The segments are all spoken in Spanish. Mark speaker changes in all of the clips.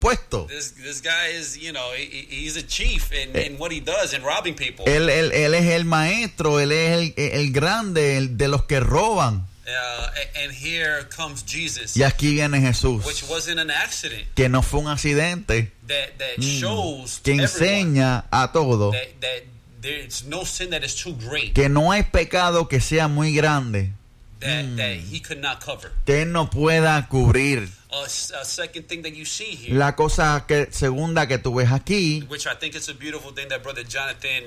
Speaker 1: puesto.
Speaker 2: This guy is, he's a chief in what he does in robbing people.
Speaker 1: Él es el maestro, él es el grande, el de los que roban.
Speaker 2: And here comes Jesus.
Speaker 1: Y aquí viene Jesús,
Speaker 2: Which wasn't an accident.
Speaker 1: que no fue un accidente,
Speaker 2: That shows
Speaker 1: que enseña a todos
Speaker 2: that there's no sin that is too great.
Speaker 1: que no hay pecado que sea muy grande,
Speaker 2: That he could not cover.
Speaker 1: que él no pueda cubrir.
Speaker 2: A second thing that you see here,
Speaker 1: La cosa segunda que tú ves aquí,
Speaker 2: which I think is a beautiful thing that Brother Jonathan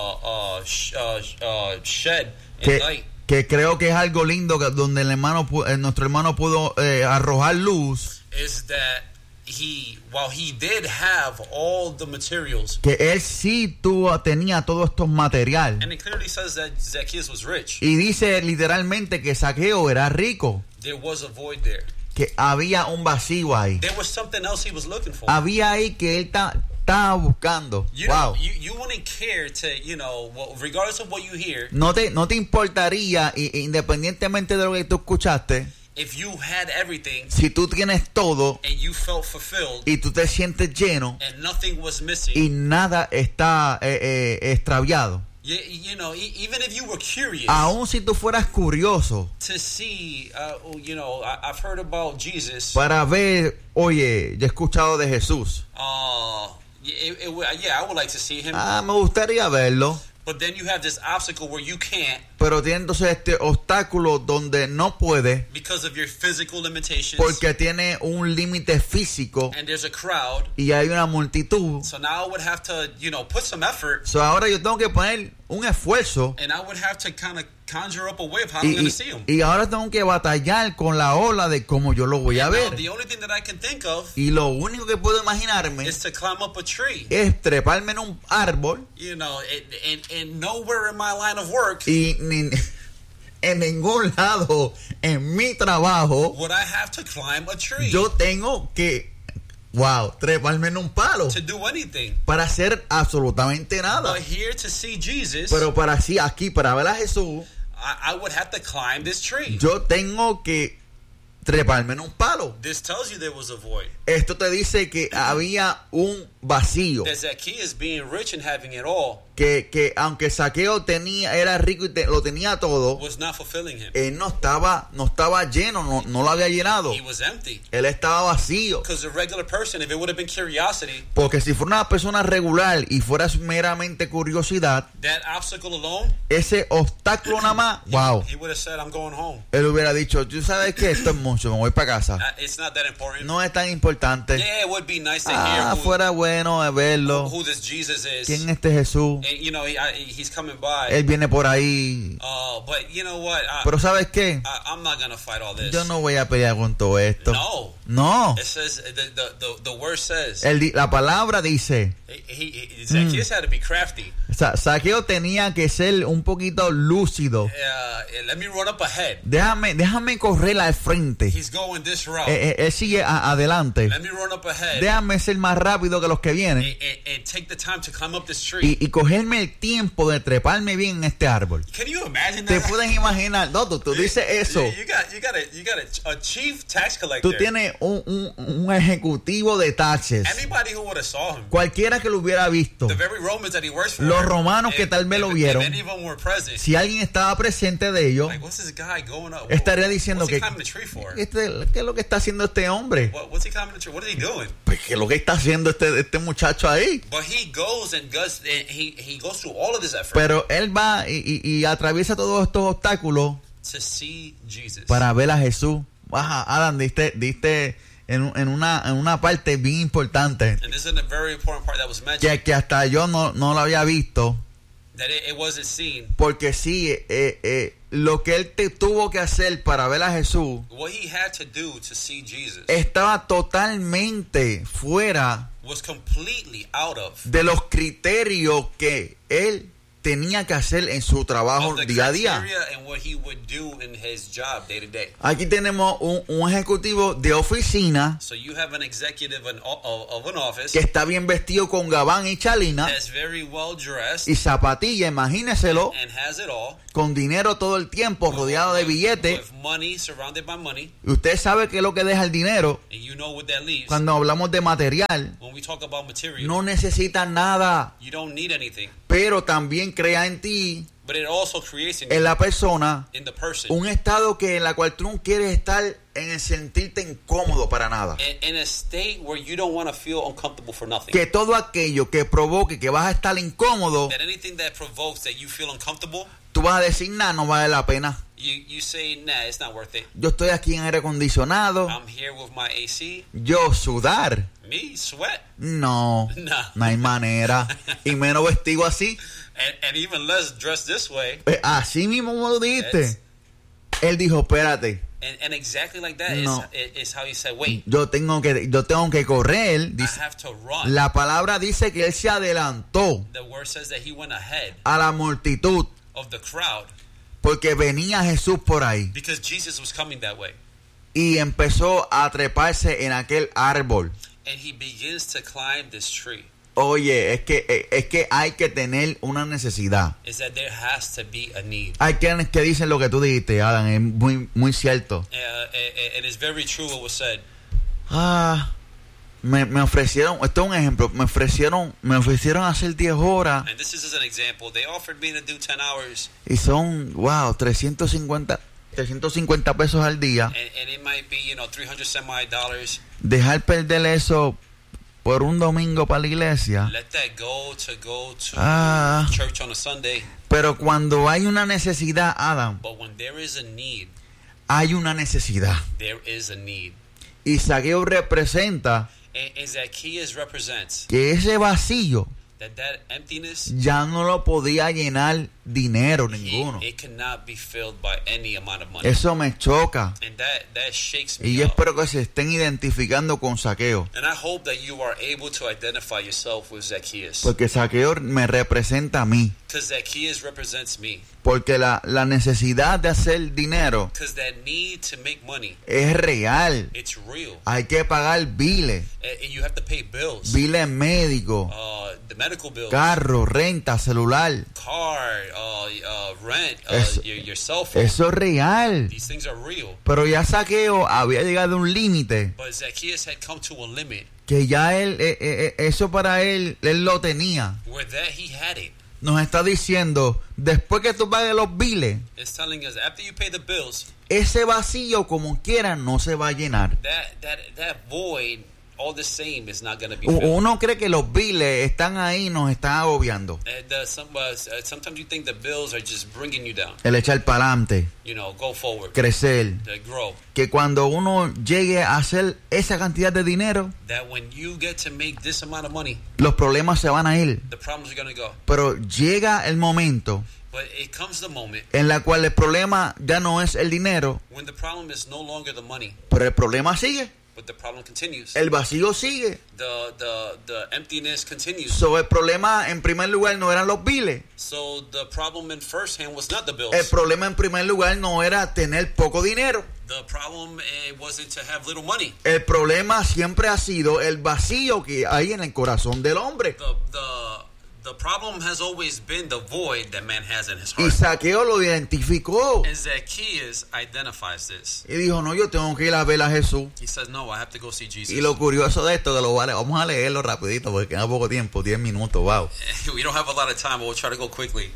Speaker 2: shed in light,
Speaker 1: que creo que es algo lindo donde nuestro hermano pudo arrojar luz,
Speaker 2: is that while he did have all the materials,
Speaker 1: que él sí tenía todo estos material,
Speaker 2: and it clearly says that Zacchaeus was rich,
Speaker 1: y dice literalmente que Zaqueo era rico,
Speaker 2: there was a void there.
Speaker 1: que había un vacío ahí,
Speaker 2: There was something else he was looking for.
Speaker 1: había ahí que él estaba buscando. Wow.
Speaker 2: You wouldn't care to, regardless of what you hear,
Speaker 1: No te importaría, independientemente de lo que tú escuchaste,
Speaker 2: if you had everything
Speaker 1: si tú tienes todo
Speaker 2: and you felt fulfilled
Speaker 1: y tú te sientes lleno
Speaker 2: and nothing was missing.
Speaker 1: y nada está extraviado.
Speaker 2: Even if you were curious,
Speaker 1: Aún si tú fueras curioso
Speaker 2: to see, I've heard about Jesus.
Speaker 1: para ver, oye, yo he escuchado de Jesús.
Speaker 2: I would like to see him.
Speaker 1: Me gustaría verlo.
Speaker 2: But then you have this obstacle where you can't,
Speaker 1: Pero tiene entonces este obstáculo donde no puede
Speaker 2: because of your physical limitations.
Speaker 1: porque tiene un límite físico
Speaker 2: And there's a crowd.
Speaker 1: y hay una multitud.
Speaker 2: So now I would have to, put some effort.
Speaker 1: So ahora yo tengo que poner un esfuerzo
Speaker 2: And I would have to kind of conjure up a way of how I'm going to see him.
Speaker 1: y ahora tengo que batallar con la ola de cómo yo lo voy a
Speaker 2: Now,
Speaker 1: ver.
Speaker 2: the only thing that I can think of
Speaker 1: Y lo único que puedo imaginarme
Speaker 2: is to climb up a tree.
Speaker 1: es treparme en un árbol
Speaker 2: And nowhere in my line of work
Speaker 1: y en ningún lado en mi trabajo
Speaker 2: would I have to climb a tree
Speaker 1: yo tengo que treparme en un palo
Speaker 2: to do anything.
Speaker 1: para hacer absolutamente nada.
Speaker 2: But here to see Jesus,
Speaker 1: Pero para ver a Jesús,
Speaker 2: I would have to climb this tree.
Speaker 1: yo tengo que treparme en un palo.
Speaker 2: This tells you there was a void.
Speaker 1: Esto te dice que había un vacío.
Speaker 2: That Zacchaeus, being rich and having it all,
Speaker 1: Que aunque Zaqueo era rico y lo tenía todo,
Speaker 2: was not fulfilling him.
Speaker 1: él no estaba lleno, no lo había llenado.
Speaker 2: He was empty.
Speaker 1: Él estaba vacío.
Speaker 2: Because a regular person, if it would have been curiosity,
Speaker 1: Porque si fuera una persona regular y fuera meramente curiosidad,
Speaker 2: that obstacle alone,
Speaker 1: ese obstáculo nada más,
Speaker 2: he would have said, I'm going home.
Speaker 1: él hubiera dicho, tú sabes que esto es mucho, me voy para casa.
Speaker 2: It's not that important.
Speaker 1: No es tan importante.
Speaker 2: Yeah, it would be nice to hear
Speaker 1: fuera bueno verlo.
Speaker 2: who this Jesus is.
Speaker 1: ¿Quién es este Jesús?
Speaker 2: And, he's coming by.
Speaker 1: Él viene por ahí.
Speaker 2: But you know what?
Speaker 1: Pero ¿sabes qué?
Speaker 2: I'm not going to fight all this.
Speaker 1: Yo no voy a pelear con todo esto. No.
Speaker 2: It says, the word says,
Speaker 1: La palabra dice,
Speaker 2: Zacchaeus had to be crafty.
Speaker 1: Zaqueo tenía que ser un poquito lúcido.
Speaker 2: Let me run up ahead.
Speaker 1: Déjame correr al frente.
Speaker 2: He's going this route.
Speaker 1: Él sigue adelante.
Speaker 2: Let me run up ahead.
Speaker 1: Déjame ser más rápido que los que vienen.
Speaker 2: And take the time to climb up this tree.
Speaker 1: Y cogerme el tiempo de treparme bien en este árbol.
Speaker 2: Can you imagine
Speaker 1: ¿Te
Speaker 2: that?
Speaker 1: puedes imaginar? No, tú dices eso.
Speaker 2: You got a chief tax collector.
Speaker 1: Tú tienes un ejecutivo de taxes.
Speaker 2: Anybody who would have saw him.
Speaker 1: Cualquiera que lo hubiera visto.
Speaker 2: The very Romans that he works for.
Speaker 1: Los romanos que tal vez lo vieron.
Speaker 2: If any of them were present,
Speaker 1: si alguien estaba presente de ellos,
Speaker 2: like, what's this guy going up?
Speaker 1: estaría diciendo
Speaker 2: what's he
Speaker 1: que
Speaker 2: climbing the tree for?
Speaker 1: ¿qué es lo que está haciendo este hombre?
Speaker 2: What's he climbing the tree? What is he doing?
Speaker 1: Pues ¿qué es lo que está haciendo este muchacho ahí?
Speaker 2: But he goes and he goes through all of this effort.
Speaker 1: Pero él va y atraviesa todos estos obstáculos
Speaker 2: to see Jesus.
Speaker 1: Para ver a Jesús. Adam, diste en una parte bien importante.
Speaker 2: And this is a very important part that was mentioned.
Speaker 1: Que hasta yo no lo había visto.
Speaker 2: That it wasn't seen.
Speaker 1: Porque sí, lo que él tuvo que hacer para ver a Jesús,
Speaker 2: what he had to do to see Jesus,
Speaker 1: estaba totalmente fuera
Speaker 2: was completely out of
Speaker 1: de los criterios que él tenía que hacer en su trabajo
Speaker 2: of the
Speaker 1: día a día.
Speaker 2: criteria and what he would do in his job day to day.
Speaker 1: Aquí tenemos un ejecutivo de oficina
Speaker 2: So you have an executive of an office
Speaker 1: que está bien vestido con gabán y chalina
Speaker 2: that's very well dressed
Speaker 1: y zapatilla, imagíneselo,
Speaker 2: and has it all,
Speaker 1: con dinero todo el tiempo, rodeado de billetes.
Speaker 2: with money, surrounded by money,
Speaker 1: Y usted sabe qué es lo que deja el dinero.
Speaker 2: and you know what that leaves.
Speaker 1: Cuando hablamos de material,
Speaker 2: When we talk about material,
Speaker 1: no necesita nada,
Speaker 2: you don't need anything,
Speaker 1: pero también crea en ti,
Speaker 2: but it also creates in
Speaker 1: en
Speaker 2: you,
Speaker 1: la persona,
Speaker 2: in the person,
Speaker 1: un estado que en la cual tú no quieres estar en el sentirte incómodo para nada.
Speaker 2: in a state where you don't want to feel uncomfortable for nothing.
Speaker 1: Que todo aquello que provoque que vas a estar incómodo,
Speaker 2: That anything that provokes that you feel uncomfortable,
Speaker 1: tú vas a decir, nah, no vale la pena.
Speaker 2: you say, nah, it's not worth it.
Speaker 1: Yo estoy aquí en aire acondicionado,
Speaker 2: I'm here with my AC.
Speaker 1: yo sudar,
Speaker 2: Me sweat.
Speaker 1: no,
Speaker 2: Nah.
Speaker 1: no hay manera. Y menos vestido así.
Speaker 2: And even less dressed this way.
Speaker 1: Así mismo me lo dijiste.
Speaker 2: That's-
Speaker 1: Él dijo, espérate,
Speaker 2: And exactly like that
Speaker 1: No.
Speaker 2: is how he said, wait,
Speaker 1: yo tengo que correr.
Speaker 2: I
Speaker 1: Dice,
Speaker 2: have to run.
Speaker 1: la palabra dice que él se adelantó
Speaker 2: The word says that he went ahead
Speaker 1: a la multitud
Speaker 2: of the crowd
Speaker 1: porque venía Jesús por ahí
Speaker 2: because Jesus was coming that way.
Speaker 1: y empezó a treparse en aquel árbol.
Speaker 2: And he begins to climb this tree.
Speaker 1: Oye, es que hay que tener una necesidad.
Speaker 2: Is that there has to be a need.
Speaker 1: Hay quienes que dicen lo que tú dijiste, Adam, es muy cierto.
Speaker 2: And it's very true what was said.
Speaker 1: Me ofrecieron, esto es un ejemplo, me ofrecieron hacer 10 horas
Speaker 2: And this is an example. They offered me to do 10 hours.
Speaker 1: y son, wow, 350 pesos al día.
Speaker 2: And it might be, $300 semi-dollars.
Speaker 1: Dejar perder eso por un domingo para la iglesia.
Speaker 2: Let that go to
Speaker 1: Ah.
Speaker 2: church on a Sunday.
Speaker 1: Pero cuando hay una necesidad, Adam,
Speaker 2: But when there is a need,
Speaker 1: hay una necesidad.
Speaker 2: there is a need.
Speaker 1: Y Zaqueo representa
Speaker 2: And Zacchaeus represents
Speaker 1: que ese vacío
Speaker 2: that emptiness,
Speaker 1: ya no lo podía llenar dinero ninguno.
Speaker 2: it cannot be filled by any amount of money.
Speaker 1: Eso me choca.
Speaker 2: And that shakes me
Speaker 1: Y yo
Speaker 2: up.
Speaker 1: espero que se estén identificando con Zaqueo.
Speaker 2: And I hope that you are able to identify yourself with Zacchaeus.
Speaker 1: Porque Zaqueo me representa a mí.
Speaker 2: Because Zacchaeus represents me.
Speaker 1: Porque la necesidad de hacer dinero
Speaker 2: Because that need to make money,
Speaker 1: es real.
Speaker 2: it's real.
Speaker 1: Hay que pagar biles.
Speaker 2: And you have to pay bills.
Speaker 1: Biles médicos,
Speaker 2: The medical bills,
Speaker 1: carro, renta, celular.
Speaker 2: car, rent,
Speaker 1: Eso-
Speaker 2: your cell phone.
Speaker 1: Eso es real.
Speaker 2: These things are real.
Speaker 1: Pero ya Zaqueo había llegado a un límite
Speaker 2: But Zacchaeus had come to a limit
Speaker 1: que ya eso para él lo tenía.
Speaker 2: where that he had it.
Speaker 1: Nos está diciendo, después que tú pagues los biles,
Speaker 2: It's telling us after you pay the bills,
Speaker 1: ese vacío como quiera no se va a llenar.
Speaker 2: that void, all the same, is not going to be filled.
Speaker 1: Uno cree que los biles están ahí, nos están agobiando.
Speaker 2: And sometimes you think the bills are just bringing you down.
Speaker 1: El echar para adelante,
Speaker 2: Go forward,
Speaker 1: crecer.
Speaker 2: grow.
Speaker 1: Que cuando uno llegue a hacer esa cantidad de dinero,
Speaker 2: That when you get to make this amount of money,
Speaker 1: los problemas se van a ir.
Speaker 2: the problems are going to go.
Speaker 1: Pero llega el momento
Speaker 2: But it comes the moment
Speaker 1: en la cual el problema ya no es el dinero,
Speaker 2: when the problem is no longer the money,
Speaker 1: pero el problema sigue.
Speaker 2: but the problem continues.
Speaker 1: El vacío sigue.
Speaker 2: The emptiness continues.
Speaker 1: So, el problema en primer lugar no eran los biles.
Speaker 2: So the problem in first hand was not the bills.
Speaker 1: El problema en primer lugar no era tener poco dinero.
Speaker 2: The problem wasn't to have little money.
Speaker 1: El problema siempre ha sido el vacío que hay en el corazón del hombre.
Speaker 2: The problem has always been the void that man has in his
Speaker 1: Y
Speaker 2: heart.
Speaker 1: Zaqueo lo identificó.
Speaker 2: And Zacchaeus identifies this.
Speaker 1: Y dijo, no, yo tengo que ir a ver a Jesús.
Speaker 2: He says, no, I have to go see Jesus.
Speaker 1: Y lo curioso de esto, vamos a leerlo rapidito porque queda poco tiempo, 10 minutos, wow.
Speaker 2: We don't have a lot of time, but we'll try to go quickly.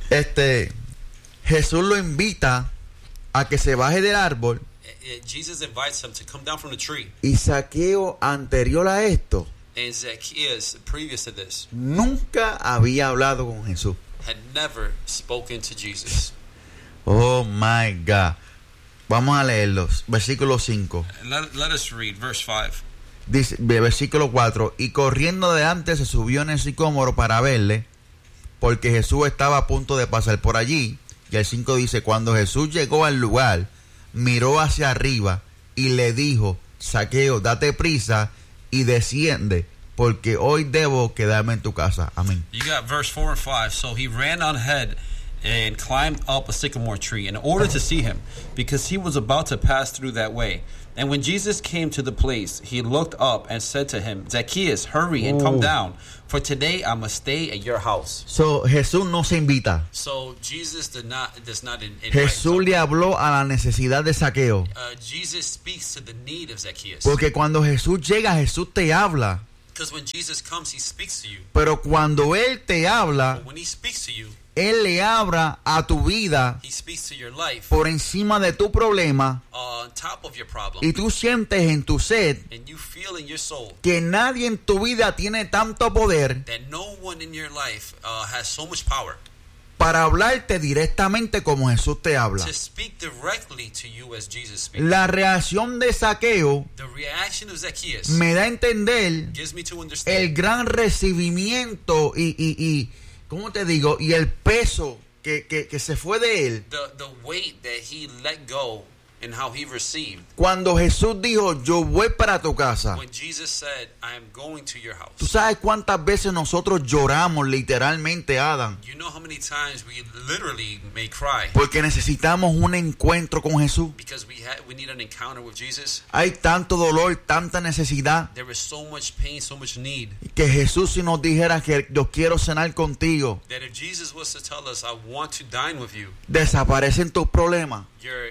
Speaker 1: Jesús lo invita a que se baje del árbol.
Speaker 2: Jesus invites him to come down from the tree.
Speaker 1: Y Zaqueo, anterior a esto,
Speaker 2: And Zacchaeus, previous to this,
Speaker 1: nunca había hablado con Jesús.
Speaker 2: had never spoken to Jesus.
Speaker 1: Oh my God. Vamos a leerlos. Versículo 5.
Speaker 2: Let us read verse 5.
Speaker 1: Dice, versículo 4. Y corriendo adelante se subió en el sicómoro para verle, porque Jesús estaba a punto de pasar por allí. Y el 5 dice, cuando Jesús llegó al lugar, miró hacia arriba y le dijo, Zaqueo, date prisa y desciende, porque hoy debo quedarme en tu casa. Amén.
Speaker 2: You got verse 4 and 5. So he ran on ahead and climbed up a sycamore tree in order to see him, because he was about to pass through that way. And when Jesus came to the place, he looked up and said to him, Zacchaeus, hurry and come down, for today I must stay at your house.
Speaker 1: So, Jesús no se invita.
Speaker 2: So Jesus does not invite
Speaker 1: Jesús le habló a la necesidad de Zaqueo.
Speaker 2: Jesus speaks to the need of Zacchaeus.
Speaker 1: Porque cuando Jesús llega, Jesús te habla.
Speaker 2: Because when Jesus comes, he speaks to you.
Speaker 1: Pero cuando Él te habla,
Speaker 2: But when he speaks to you,
Speaker 1: Él le habla a tu vida
Speaker 2: he speaks to your life
Speaker 1: por encima de tu problema,
Speaker 2: on top of your problem.
Speaker 1: y tú sientes en tu sed
Speaker 2: And you feel in your soul
Speaker 1: que nadie en tu vida tiene tanto poder
Speaker 2: that no one in your life has so much power
Speaker 1: para hablarte directamente como Jesús te habla.
Speaker 2: to speak directly to you as Jesus speaks.
Speaker 1: La reacción de Zaqueo
Speaker 2: The reaction of Zacchaeus
Speaker 1: me da a entender
Speaker 2: gives me to understand
Speaker 1: el gran recibimiento y ¿cómo te digo? Y el peso que se fue de él
Speaker 2: the weight that he let go and how he received
Speaker 1: cuando Jesús dijo, yo voy para tu casa.
Speaker 2: when Jesus said, I am going to your house.
Speaker 1: ¿Tú sabes cuántas veces nosotros lloramos literalmente, Adam?
Speaker 2: You know how many times we literally may cry
Speaker 1: Porque necesitamos un encuentro con Jesús.
Speaker 2: because we need an encounter with Jesus.
Speaker 1: Hay tanto dolor, tanta necesidad,
Speaker 2: There is so much pain, so much need,
Speaker 1: que Jesús si nos dijera que yo quiero cenar contigo,
Speaker 2: that if Jesus was to tell us, I want to dine with you,
Speaker 1: desaparecen tus problemas.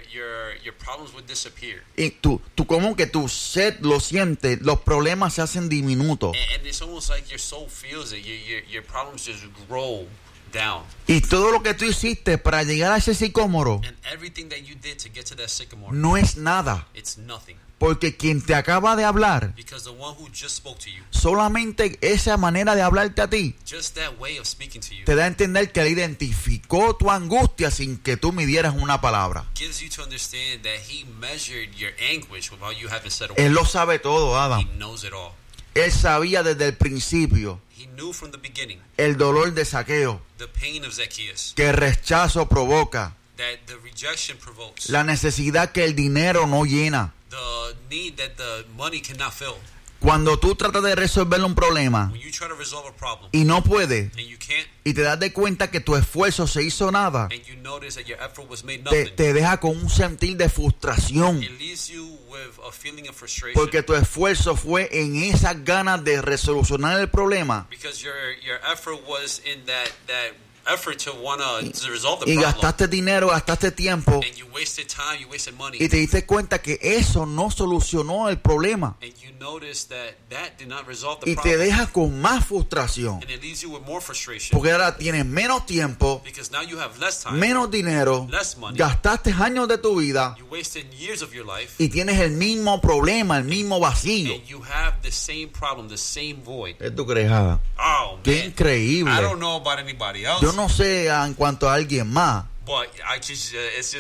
Speaker 2: your problems would disappear.
Speaker 1: Y tú como que tu sed lo sientes, los problemas se hacen diminutos.
Speaker 2: And it's almost like your soul feels it. Your problems just grow down.
Speaker 1: Y todo lo que tú hiciste para llegar a ese sicómoro
Speaker 2: And everything that you did to get to that sycamore,
Speaker 1: no es nada.
Speaker 2: it's nothing.
Speaker 1: Porque quien te acaba de hablar,
Speaker 2: Because the one who just spoke to you,
Speaker 1: solamente esa manera de hablarte a ti,
Speaker 2: just that way of speaking to you,
Speaker 1: te da a entender que él identificó tu angustia sin que tú midieras una palabra.
Speaker 2: gives you to understand that he measured your anguish without you having said a
Speaker 1: Él
Speaker 2: word.
Speaker 1: lo sabe todo,
Speaker 2: He
Speaker 1: Adam.
Speaker 2: knows it all.
Speaker 1: Él sabía desde el principio
Speaker 2: He knew from the beginning
Speaker 1: el dolor de Zaqueo,
Speaker 2: the pain of Zacchaeus,
Speaker 1: que el rechazo provoca,
Speaker 2: that the rejection provokes,
Speaker 1: la necesidad que el dinero no llena.
Speaker 2: the need that the money cannot fill.
Speaker 1: Cuando tú tratas de resolver un problema
Speaker 2: When you try to resolve a problem
Speaker 1: y no puedes,
Speaker 2: and you can't,
Speaker 1: y te das de cuenta que tu esfuerzo se hizo nada,
Speaker 2: and you notice that your effort was made
Speaker 1: te,
Speaker 2: nothing,
Speaker 1: te deja con un sentir de frustración.
Speaker 2: it leaves you with a feeling of frustration
Speaker 1: Porque tu esfuerzo fue en esas ganas de resolucionar el problema
Speaker 2: because your effort was in that effort to resolve the
Speaker 1: y
Speaker 2: problem,
Speaker 1: gastaste dinero, gastaste tiempo
Speaker 2: and you wasted time, you wasted money,
Speaker 1: y te diste cuenta que eso no solucionó el problema
Speaker 2: and you notice that did not resolve the
Speaker 1: y te
Speaker 2: problem,
Speaker 1: deja con más frustración
Speaker 2: and it leaves you with more frustration
Speaker 1: porque ahora tienes menos tiempo,
Speaker 2: because now you have less time,
Speaker 1: menos dinero,
Speaker 2: less money,
Speaker 1: gastaste años de tu vida
Speaker 2: you wasted years of your life,
Speaker 1: y tienes el mismo problema, el mismo vacío.
Speaker 2: and you have the same problem, the same void.
Speaker 1: ¿Qué tú crees, Ada?
Speaker 2: Oh
Speaker 1: Qué
Speaker 2: man,
Speaker 1: increíble.
Speaker 2: I don't know about anybody else.
Speaker 1: Yo no sé en cuanto a alguien más,
Speaker 2: But I just,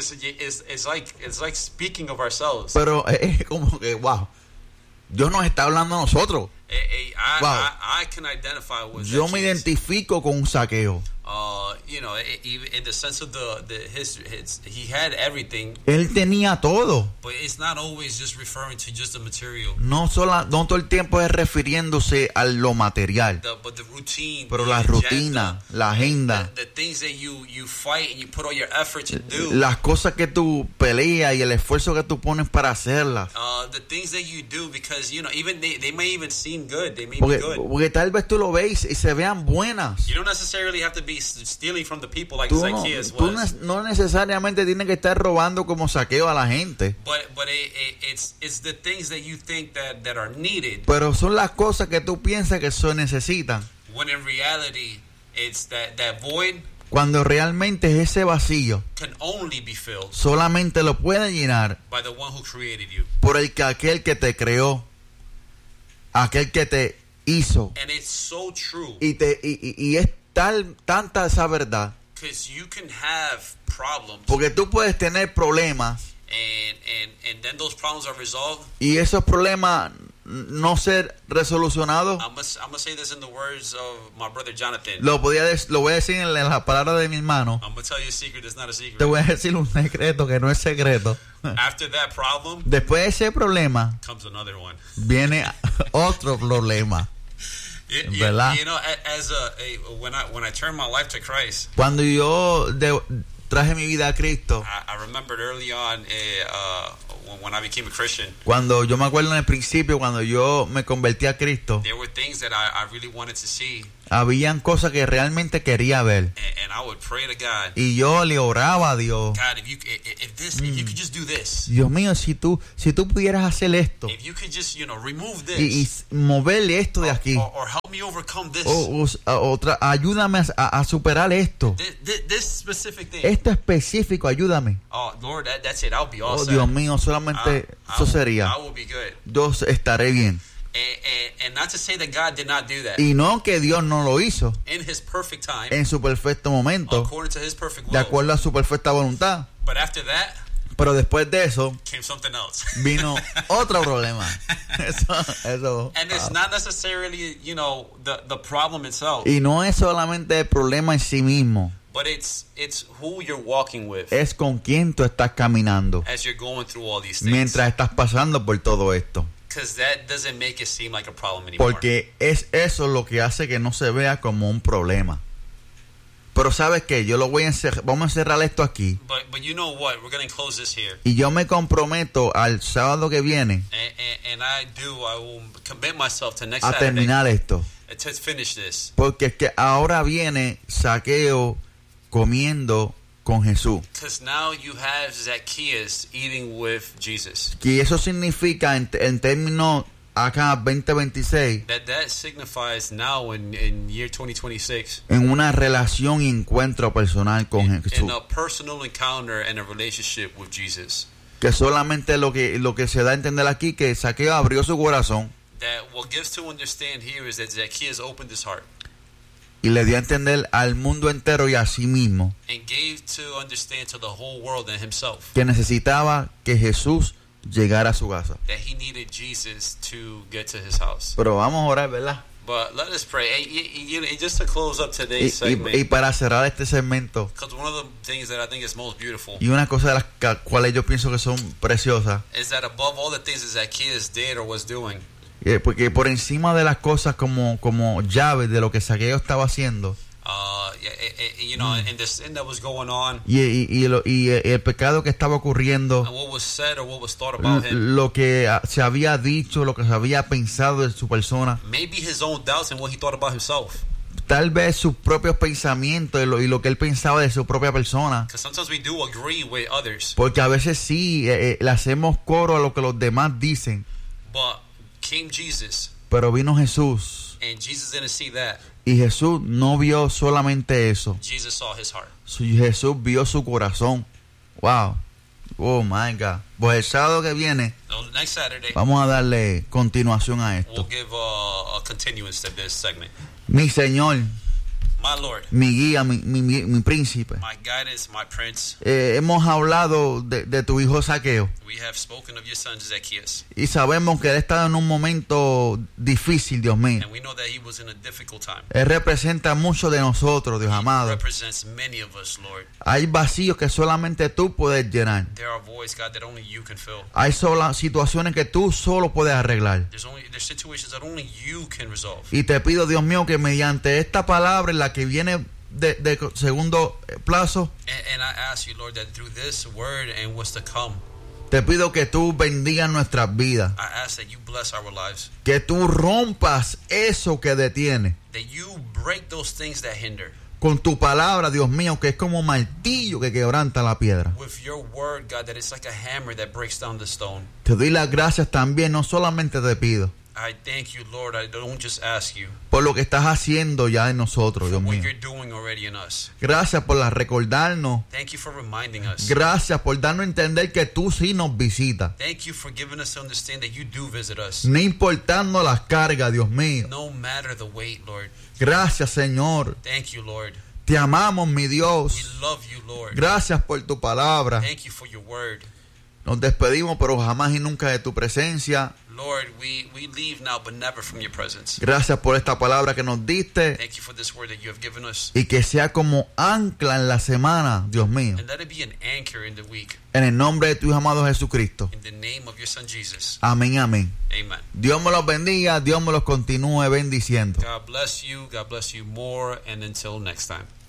Speaker 2: it's like speaking of ourselves.
Speaker 1: pero es como que, wow, Dios nos está hablando a nosotros. Wow.
Speaker 2: I can identify with
Speaker 1: Yo me
Speaker 2: Zacchaeus.
Speaker 1: identifico con un Zaqueo.
Speaker 2: Even in the sense of he had everything,
Speaker 1: Él tenía todo.
Speaker 2: but it's not always just referring to just the material,
Speaker 1: No todo el tiempo es refiriéndose a lo material,
Speaker 2: but the routine,
Speaker 1: pero
Speaker 2: the
Speaker 1: la
Speaker 2: agenda,
Speaker 1: rutina, la agenda,
Speaker 2: the things that you fight and you put all your effort to do,
Speaker 1: las cosas que tú peleas y el esfuerzo que tú pones para hacerlas.
Speaker 2: the things that you do, because even they may even seem good, they may be good.
Speaker 1: Porque tal vez tú lo veis y se vean buenas.
Speaker 2: You don't necessarily have to be stealing from the people like
Speaker 1: Tú
Speaker 2: Zacchaeus
Speaker 1: tú
Speaker 2: was.
Speaker 1: no necesariamente tienes que estar robando como Zaqueo a la gente,
Speaker 2: But it's the things that you think that are needed,
Speaker 1: pero son las cosas que tú piensas que se necesitan.
Speaker 2: when in reality it's that void
Speaker 1: Cuando realmente ese vacío
Speaker 2: can only be filled
Speaker 1: solamente lo puede llenar
Speaker 2: by the one who created you.
Speaker 1: por aquel que te creó, aquel que te hizo.
Speaker 2: And it's so true,
Speaker 1: Y es tanta esa verdad,
Speaker 2: because you can have problems
Speaker 1: porque tú puedes tener problemas
Speaker 2: and then those problems are resolved.
Speaker 1: y esos problemas no ser resolucionados.
Speaker 2: I'm gonna say this in the words of my brother Jonathan.
Speaker 1: Lo voy a decir en la palabra de mi hermano.
Speaker 2: I'm gonna tell you a secret that's not a secret.
Speaker 1: Te voy a decir un secreto que no es secreto.
Speaker 2: After that problem
Speaker 1: Después de ese problema
Speaker 2: comes another one.
Speaker 1: viene otro problema. ¿verdad?
Speaker 2: You know, when I turned my life to Christ,
Speaker 1: Cuando yo traje mi vida a Cristo,
Speaker 2: I remembered early on when I became a Christian,
Speaker 1: cuando yo me acuerdo en el principio, cuando yo me convertí a Cristo,
Speaker 2: there were things that I really wanted to see,
Speaker 1: habían cosas que realmente quería ver.
Speaker 2: and I would pray to God.
Speaker 1: Y yo le oraba a Dios.
Speaker 2: God, if you could just do this,
Speaker 1: Dios mío, si tú pudieras hacer esto
Speaker 2: if you could just remove
Speaker 1: y
Speaker 2: this,
Speaker 1: moverle esto de aquí,
Speaker 2: or help me overcome this,
Speaker 1: ayúdame a superar esto.
Speaker 2: this specific thing.
Speaker 1: Esto específico, ayúdame.
Speaker 2: Oh Lord, that's it. I'll be all
Speaker 1: Oh,
Speaker 2: set.
Speaker 1: Dios mío, solamente eso sería.
Speaker 2: I will be good.
Speaker 1: Yo estaré bien.
Speaker 2: And not to say that God did not do that.
Speaker 1: Y no que Dios no lo hizo
Speaker 2: In His perfect time,
Speaker 1: en su perfecto momento,
Speaker 2: according to His perfect
Speaker 1: de
Speaker 2: will.
Speaker 1: acuerdo a su perfecta voluntad.
Speaker 2: But after that
Speaker 1: Pero después de eso
Speaker 2: came something else.
Speaker 1: vino otro problema. Eso.
Speaker 2: And it's not necessarily, the problem itself,
Speaker 1: Y no es solamente el problema en sí mismo,
Speaker 2: but it's who you're walking with
Speaker 1: es con quién tú estás caminando
Speaker 2: as you're going through all these things.
Speaker 1: mientras estás pasando por todo esto.
Speaker 2: Because that doesn't make it seem like a problem anymore.
Speaker 1: Porque es eso lo que hace que no se vea como un problema. Pero sabes que yo lo voy a encerrar, vamos a encerrar esto aquí.
Speaker 2: But you know what? We're going to close this here.
Speaker 1: Y yo me comprometo al sábado que viene
Speaker 2: And I will commit myself to next
Speaker 1: a
Speaker 2: Saturday
Speaker 1: terminar esto.
Speaker 2: to finish this.
Speaker 1: Porque es que ahora viene Zaqueo comiendo con Jesús.
Speaker 2: Because now you have Zacchaeus eating with Jesus.
Speaker 1: Y eso significa en términos acá 2026
Speaker 2: That signifies now in year 2026
Speaker 1: en una relación y encuentro personal con Jesús.
Speaker 2: in a personal encounter and a relationship with Jesus.
Speaker 1: Que solamente lo que se da a entender aquí que Zaqueo abrió su corazón
Speaker 2: That what gives to understand here is that Zacchaeus opened his heart
Speaker 1: y le dio a entender al mundo entero y a sí mismo
Speaker 2: and gave to understand to the whole world and himself
Speaker 1: que necesitaba que Jesús llegara a su casa.
Speaker 2: that he needed Jesus to get to his house.
Speaker 1: Pero vamos a orar, ¿verdad?
Speaker 2: But let us pray. Hey, just to close up today's
Speaker 1: Y
Speaker 2: segment,
Speaker 1: para cerrar este segmento,
Speaker 2: because one of the things that I think is most beautiful
Speaker 1: y una cosa de las cuales yo pienso que son preciosas,
Speaker 2: is that above all the things that Zacchaeus did or was doing,
Speaker 1: porque por encima de las cosas como llaves de lo que Zaqueo estaba haciendo
Speaker 2: and the sin that was going on,
Speaker 1: y el pecado que estaba ocurriendo,
Speaker 2: and what was said or what was thought about him,
Speaker 1: lo que se había dicho, lo que se había pensado de su persona,
Speaker 2: maybe his own doubts and what he thought about himself.
Speaker 1: tal vez sus propios pensamientos y lo que él pensaba de su propia persona.
Speaker 2: Because sometimes we do agree with others,
Speaker 1: Porque a veces sí le hacemos coro a lo que los demás dicen.
Speaker 2: but came Jesus,
Speaker 1: Pero vino Jesús
Speaker 2: and Jesus didn't see that.
Speaker 1: y Jesús no vio solamente eso.
Speaker 2: Jesus saw his heart.
Speaker 1: Jesús vio su corazón. Wow. Oh my God. Pues el sábado que viene
Speaker 2: So next Saturday,
Speaker 1: vamos a darle continuación a
Speaker 2: we'll
Speaker 1: esto.
Speaker 2: give a continuance to this segment.
Speaker 1: Mi Señor,
Speaker 2: My Lord,
Speaker 1: mi guía, mi príncipe.
Speaker 2: my guidance, my prince,
Speaker 1: Hemos hablado de tu hijo Zaqueo
Speaker 2: we have spoken of your son Zacchaeus,
Speaker 1: y sabemos que él estaba en un momento difícil, Dios mío.
Speaker 2: and we know that he was in a difficult time.
Speaker 1: Él representa mucho de nosotros, Dios
Speaker 2: He
Speaker 1: amado.
Speaker 2: represents many of us, Lord.
Speaker 1: Hay vacíos que solamente tú puedes llenar.
Speaker 2: There are voids, God, that only you can fill.
Speaker 1: Hay situaciones que tú solo puedes arreglar.
Speaker 2: There's situations that only you can resolve.
Speaker 1: Y te pido, Dios mío, que mediante esta palabra en la que viene de segundo plazo,
Speaker 2: And I ask you, Lord, that through this word and what's to come,
Speaker 1: te pido que tú bendigas nuestras vidas.
Speaker 2: I ask that you bless our lives,
Speaker 1: Que tú rompas eso que detiene.
Speaker 2: that you break those things that hinder.
Speaker 1: Con tu palabra, Dios mío, que es como martillo que quebranta la piedra.
Speaker 2: With your word, God, that it's like a hammer that breaks down the stone.
Speaker 1: Te doy las gracias también, no solamente te pido,
Speaker 2: I thank you, Lord. I don't just ask you
Speaker 1: por lo que estás haciendo ya en nosotros,
Speaker 2: for
Speaker 1: Dios
Speaker 2: what
Speaker 1: mío.
Speaker 2: you're doing already in us.
Speaker 1: Gracias por recordarnos.
Speaker 2: Thank you for reminding us.
Speaker 1: Gracias por darnos a entender que tú sí nos visitas.
Speaker 2: Thank you for giving us to understand that you do visit us.
Speaker 1: No importando las cargas, Dios mío.
Speaker 2: No matter the weight, Lord.
Speaker 1: Gracias, Señor.
Speaker 2: Thank you, Lord.
Speaker 1: Te amamos, mi
Speaker 2: We
Speaker 1: Dios.
Speaker 2: love you, Lord.
Speaker 1: Gracias por tu palabra.
Speaker 2: Thank you for your word.
Speaker 1: Nos despedimos, pero jamás y nunca de tu presencia.
Speaker 2: Lord, we leave now, but never from your presence.
Speaker 1: Gracias por esta palabra que nos diste.
Speaker 2: Thank you for this word that you have given us.
Speaker 1: Y que sea como ancla en la semana, Dios mío.
Speaker 2: And let it be an anchor in the week.
Speaker 1: En el nombre de tu Hijo amado Jesucristo.
Speaker 2: In the name of your Son Jesus.
Speaker 1: Amén, amén.
Speaker 2: Amen.
Speaker 1: Dios me los bendiga, Dios me los continúe bendiciendo.
Speaker 2: God bless you more, and until next time.